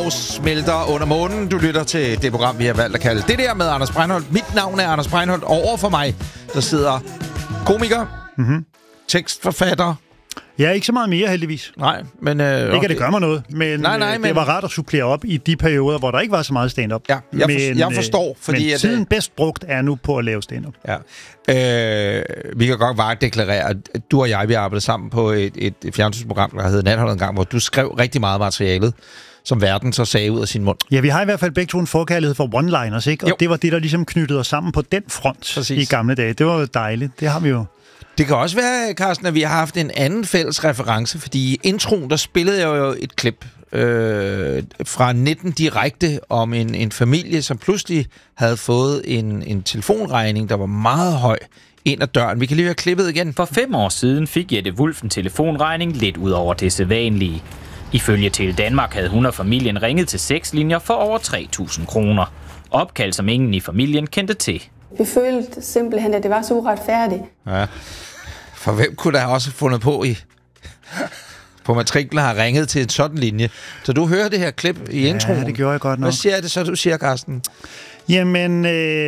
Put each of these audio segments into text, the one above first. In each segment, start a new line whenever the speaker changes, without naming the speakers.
smelter under månen. Du lytter til det program, vi har valgt at kalde Det Der med Anders Breinholt. Mit navn er Anders Breinholt, og over for mig, der sidder komiker, tekstforfatter.
Ja, ikke så meget mere, heldigvis.
Nej, men...
ikke, at det gør mig noget, men, men det var rart at supplere op i de perioder, hvor der ikke var så meget stand-up.
Ja, jeg forstår, fordi...
Men tiden bedst brugt er nu på at lave stand-up.
Ja. Vi kan godt bare deklarere, at du og jeg, vi arbejdede sammen på et fjernsynsprogram, der hed Natholdet en gang, hvor du skrev rigtig meget materialet, som verden så sagde ud af sin mund. Ja,
vi har i hvert fald begge to en forkærlighed for one-liners, ikke? Og det var det, der ligesom knyttede os sammen på den front. Præcis. I gamle dage. Det var jo dejligt. Det har vi jo. Det kan også være, Carsten, at vi har haft en anden fælles reference, fordi i introen, der spillede jeg jo et klip fra 19 direkte om en familie, som pludselig havde fået en telefonregning, der var meget høj ind ad døren. Vi kan lige høre klippet igen.
For 5 år siden fik Jette Wulff en telefonregning lidt ud over det sædvanlige. Ifølge Tele Danmark havde hun og familien ringet til 6 linjer for over 3.000 kroner. Opkald, som ingen i familien kendte til.
Vi følte simpelthen, at det var så uretfærdigt.
Ja. For hvem kunne der også fundet på matriklen har ringet til en sådan linje? Så du hører det her klip i introen.
Ja, det gjorde jeg godt nok.
Hvad siger det så, du siger, Carsten?
Jamen,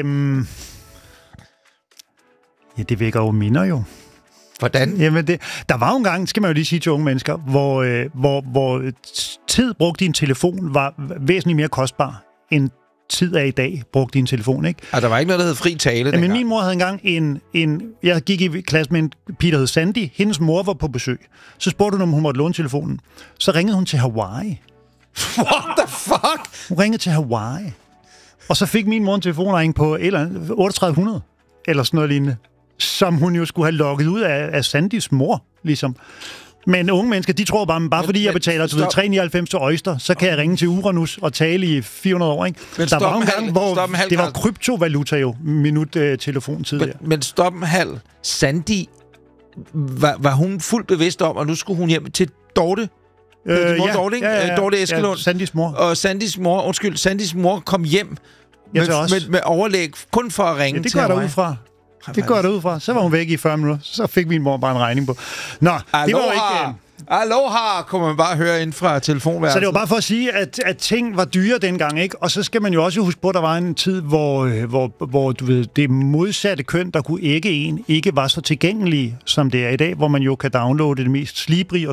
ja, det vækker jo minder jo.
Hvordan?
Jamen, der var jo en gang, skal man jo lige sige til unge mennesker, hvor tid brugt i en telefon var væsentligt mere kostbar end tid af i dag brugte din telefon, ikke?
Og der var ikke noget, der hed fri tale dengang.
Men min mor havde engang jeg gik i klasse med en pige, der hed Sandy. Hendes mor var på besøg. Så spurgte hun, om hun måtte låne telefonen. Så ringede hun til Hawaii.
What the fuck?
Hun ringede til Hawaii. Og så fik min mor en telefonregning på 3800 eller sådan noget lignende, som hun jo skulle have logget ud af Sandys mor, ligesom. Men unge mennesker, de tror bare fordi jeg betaler 3,99 til Oyster, så kan jeg ringe til Uranus og tale i 400 år, ikke? Der var en gang, hvor det var kryptovaluta jo, minut-telefontid.
Men stop en halv. Sandy, var hun fuldt bevidst om, og nu skulle hun hjem til Dorte? Dorte Eskelund.
Sandys mor.
Og Sandys mor kom hjem med overlæg, kun for at ringe til Hawaii.
Det går derudfra. Så var hun væk i 40 minutter. Så fik min mor bare en regning på. Nå,
Aloha.
Det var jo ikke...
Aloha, kunne man bare høre ind fra telefonværelset.
Så det var bare for at sige, at ting var dyre dengang, ikke? Og så skal man jo også huske på, at der var en tid, hvor du ved, det modsatte køn, der kunne ikke var så tilgængelige, som det er i dag, hvor man jo kan downloade det mest slibrige